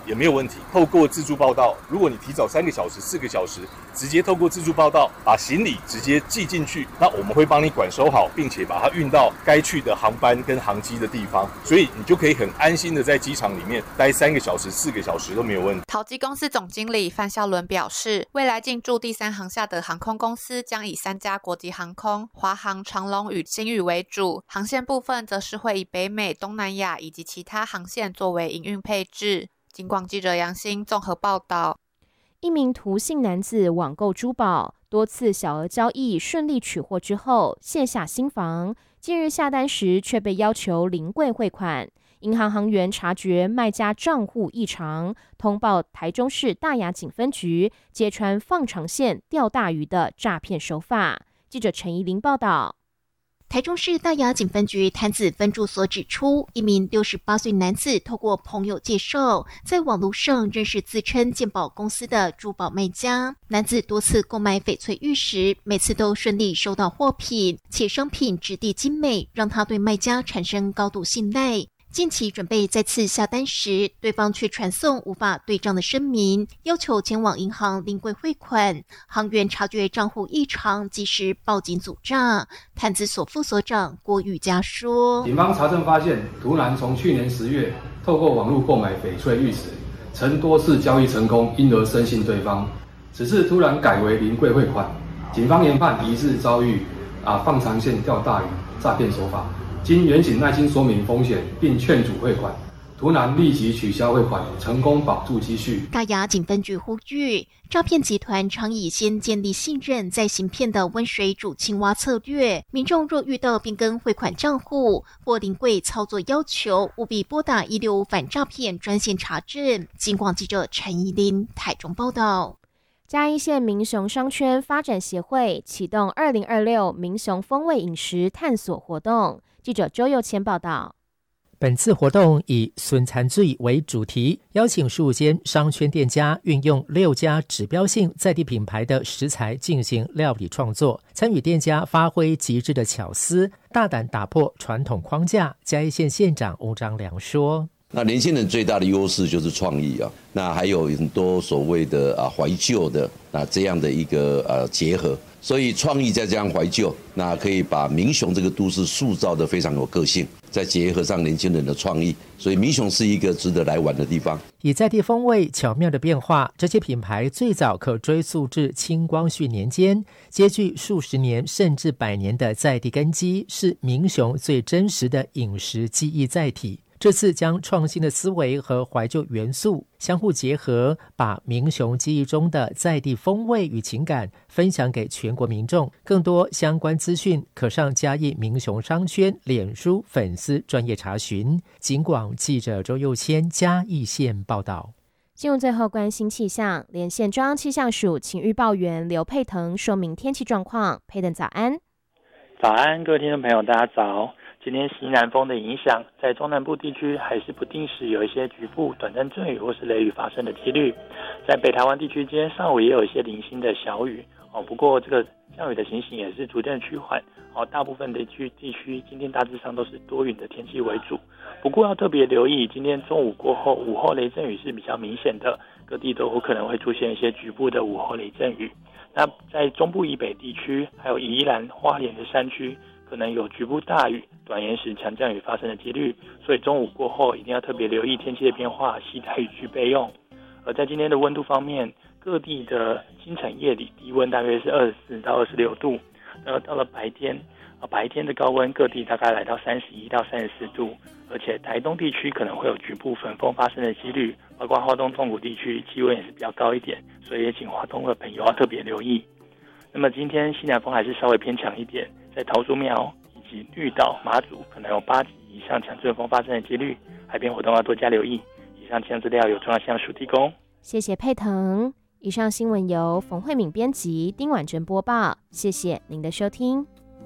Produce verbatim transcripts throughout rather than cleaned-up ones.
也没有问题。透过自助报到，如果你提早三个小时、四个小时，直接透过自助报到把行李直接寄进去，那我们会帮你管收好，并且把它运到该去的航班跟航机的地方，所以你就可以很安心的在机场里面待三个小时、四个小时都没有问题。 桃机公司总经理范孝伦表示，未来进驻第三航厦的航空公司将以三家国际航空、华航、长龙与星宇为主，航线部分则是会以北美、东南亚以及其他航线作为营运配置。警广记者杨欣综合报道。 一名涂姓男子网购珠宝，多次小额交易顺利取货之后卸下心防，近日下单时却被要求临柜汇款。银行行员察觉卖家账户异常，通报台中市大雅警分局，揭穿放长线钓大鱼的诈骗手法。记者陈怡玲报道。 台中市大雅警分局潭子分驻所指出，一名六十八岁男子透过朋友介绍，在网络上认识自称健保公司的珠宝卖家。男子多次购买翡翠玉石，每次都顺利收到货品，且商品质地精美，让他对卖家产生高度信赖。近期准备再次下单时，对方却传送无法对账的声明，要求前往银行临柜汇款。行员察觉账户异常，及时报警阻诈。潭子所副所长郭玉佳说， 警方查证发现，涂男从去年十月透过网络购买翡翠玉石，曾多次交易成功，因而深信对方，此次突然改为临柜汇款。警方研判疑似遭遇啊放长线钓大鱼诈骗手法。经员警耐心说明风险，并劝阻汇款，涂男立即取消汇款，成功保住积蓄。 大雅警分局呼吁，诈骗集团常以先建立信任再行骗的温水煮青蛙策略。民众若遇到变更汇款账户或临柜操作要求，务必拨打一六五反诈骗专线查证。警广记者陈怡琳台中报道。 嘉义县民雄商圈发展协会启动二零二六民雄风味饮食探索活动。记者周佑谦报道。 本次活动以孙餐醉为主题，邀请十五间商圈店家运用六家指标性在地品牌的食材进行料理创作，参与店家发挥极致的巧思，大胆打破传统框架。嘉义县县长吴章良说， 那年轻人最大的优势就是创意啊，那还有很多所谓的啊怀旧的啊这样的一个呃结合，所以创意再加上怀旧，那可以把民雄这个都市塑造得非常有个性，再结合上年轻人的创意，所以民雄是一个值得来玩的地方。 以在地风味巧妙的变化，这些品牌最早可追溯至清光绪年间，接具数十年甚至百年的在地根基，是民雄最真实的饮食记忆载体。这次将创新的思维和怀旧元素相互结合，把民雄记忆中的在地风味与情感分享给全国民众。更多相关资讯可上嘉义民雄商圈脸书粉丝专页查询。警广记者周佑谦嘉义县报道。 进入最后关心气象，连线中央气象署请预报员刘佩腾说明天气状况。佩腾早安。 早安，各位听众朋友大家早。今天西南风的影响，在中南部地区还是不定时有一些局部短暂阵雨或是雷雨发生的几率。在北台湾地区，今天上午也有一些零星的小雨哦，不过这个降雨的情形也是逐渐趋缓哦。大部分地区地区今天大致上都是多云的天气为主，不过要特别留意，今天中午过后午后雷阵雨是比较明显的，各地都有可能会出现一些局部的午后雷阵雨。那在中部以北地区，还有宜兰、花莲的山区，可能有局部大雨、短延时强降雨发生的几率，所以中午过后一定要特别留意天气的变化，携带雨具备用。而在今天的温度方面，各地的清晨夜里低温大约是二十四到二十六度，然后到了白天，白天的高温各地大概来到三十一到三十四度，而且台东地区可能会有局部粉风发生的几率，包括花东纵谷地区气温也是比较高一点，所以也请花东的朋友要特别留意。那么今天西南风还是稍微偏强一点，在桃竹苗以及绿岛、马祖可能有八级以上强阵风发生的几率，海边活动要多加留意。以上气象资料由中央气象署提供。 谢谢佩腾。以上新闻由冯慧敏编辑，丁婉珍播报。谢谢您的收听。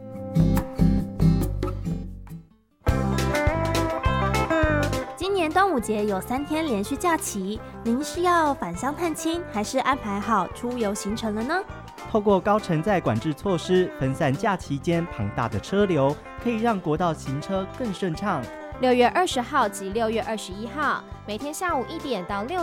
今年端午节有三天连续假期，您是要返乡探亲，还是安排好出游行程了呢？ 透过高承载管制措施，分散假期间庞大的车流，可以让国道行车更顺畅。 六月二十号及六月二十一号，每天下午一点到六